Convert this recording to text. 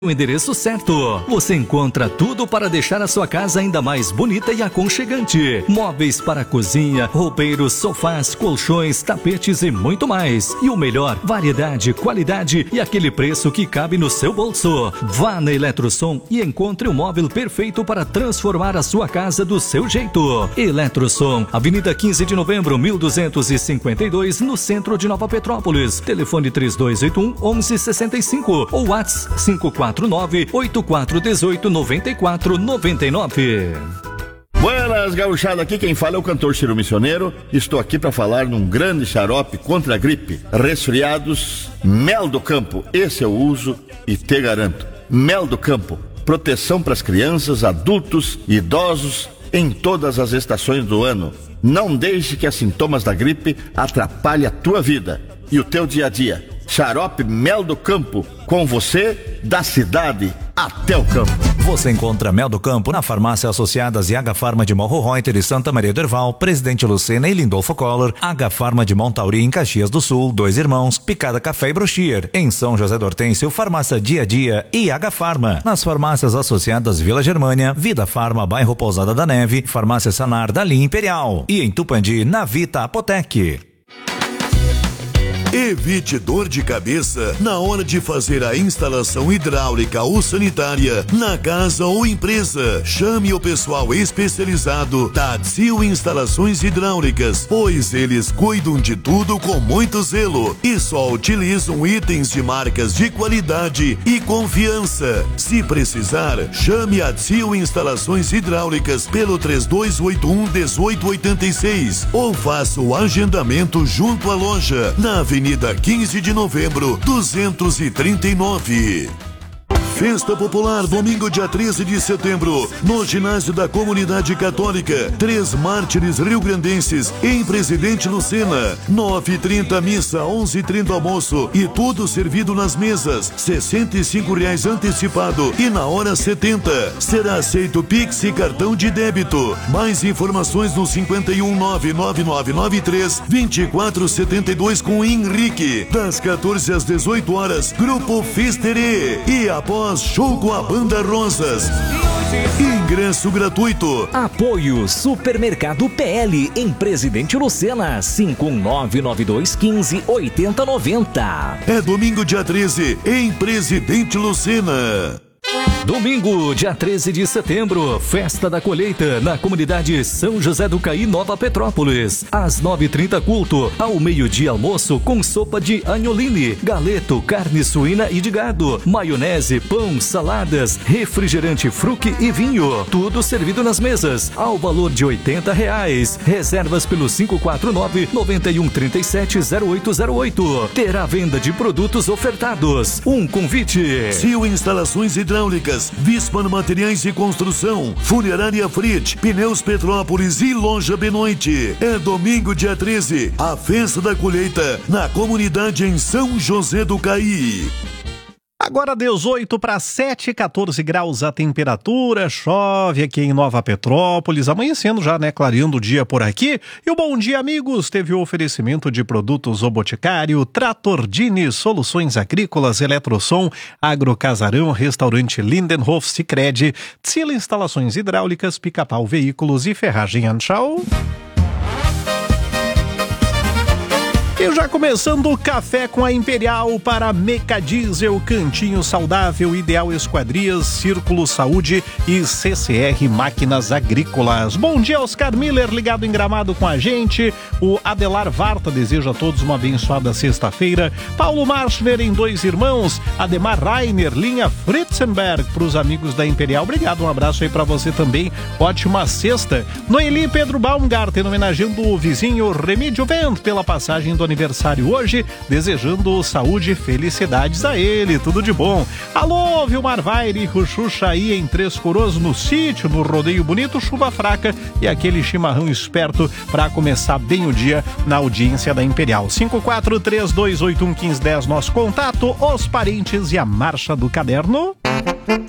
O endereço certo. Você encontra tudo para deixar a sua casa ainda mais bonita e aconchegante. Móveis para a cozinha, roupeiros, sofás, colchões, tapetes e muito mais. E o melhor, variedade, qualidade e aquele preço que cabe no seu bolso. Vá na Eletrosom e encontre o móvel perfeito para transformar a sua casa do seu jeito. Eletrosom, Avenida 15 de Novembro, 1252, no centro de Nova Petrópolis. Telefone 3281-1165 ou WhatsApp 549-8418-9499. Buenas, gauchada, aqui quem fala é o cantor Ciro Missioneiro. Estou aqui para falar num grande xarope contra a gripe, resfriados, Mel do Campo. Esse eu uso e te garanto. Mel do Campo, proteção para as crianças, adultos e idosos em todas as estações do ano. Não deixe que os sintomas da gripe atrapalhem a tua vida e o teu dia a dia. Xarope Mel do Campo, com você, da cidade até o campo. Você encontra Mel do Campo na Farmácia Associadas e H-Farma de Morro Reuter e Santa Maria do Herval, Presidente Lucena e Lindolfo Collor, H-Farma de Montauri em Caxias do Sul, Dois Irmãos, Picada Café e Broxier, em São José do Hortêncio, Farmácia Dia a Dia e H-Farma. Nas farmácias associadas Vila Germânia, Vida Farma, Bairro Pousada da Neve, Farmácia Sanar da linha Imperial e em Tupandi, na Vita Apotec. Evite dor de cabeça na hora de fazer a instalação hidráulica ou sanitária na casa ou empresa. Chame o pessoal especializado da Tzil Instalações Hidráulicas, pois eles cuidam de tudo com muito zelo e só utilizam itens de marcas de qualidade e confiança. Se precisar, chame a Tzil Instalações Hidráulicas pelo 3281-1886 ou faça o agendamento junto à loja na Avenida 15 de Novembro, 239. Festa Popular, domingo dia 13 de setembro, no ginásio da Comunidade Católica, 3 Mártires Rio-Grandenses, em Presidente Lucena, 9h30 missa, 11h30 almoço e tudo servido nas mesas, R$65 antecipado e na hora 70. Será aceito Pix e cartão de débito. Mais informações no 5199993-2472 com Henrique, das 14 às 18 horas, Grupo Fisterê. E após show com a Banda Rosas, ingresso gratuito. Apoio Supermercado PL em Presidente Lucena, 51992158090. É domingo dia 13 em Presidente Lucena. Domingo, dia 13 de setembro, Festa da Colheita na comunidade São José do Caí, Nova Petrópolis. Às 9h30 culto, ao meio-dia almoço com sopa de anholine, galeto, carne suína e de gado, maionese, pão, saladas, refrigerante Fruc e vinho. Tudo servido nas mesas, ao valor de R$80. Reservas pelo 549-9137-0808. Terá venda de produtos ofertados. Um convite. Sil Instalações Hidráulicas, Vispan Materiais de Construção, Funerária Frit, Pneus Petrópolis e Loja Benoite. É domingo dia 13, a Festa da Colheita na comunidade em São José do Caí. Agora 18 para 7, 14 graus a temperatura, chove aqui em Nova Petrópolis, amanhecendo já, né, clareando o dia por aqui. E o Bom Dia Amigos teve o oferecimento de produtos O Boticário, Tratordini, Soluções Agrícolas, Eletrosom, Agrocasarão, Restaurante Lindenhof, Sicredi, Tzil Instalações Hidráulicas, Pica-Pau Veículos e Ferragem Anschau. E já começando o café com a Imperial para Meca Diesel, Cantinho Saudável, Ideal Esquadrias, Círculo Saúde e CCR Máquinas Agrícolas. Bom dia, Oscar Miller, ligado em Gramado com a gente. O Adelar Varta deseja a todos uma abençoada sexta-feira. Paulo Marschner em Dois Irmãos. Ademar Rainer, linha Fritzenberg para os amigos da Imperial. Obrigado, um abraço aí para você também. Ótima sexta. Noeli Pedro Baumgarten, homenageando o vizinho Remídio Vent pela passagem do aniversário hoje, desejando saúde e felicidades a ele, tudo de bom. Alô, Vilmar Vaire, Ruxuxa aí em Três Coroas, no sítio, no Rodeio Bonito, chuva fraca e aquele chimarrão esperto para começar bem o dia na audiência da Imperial. 5432811510, nosso contato, os parentes e a marcha do caderno.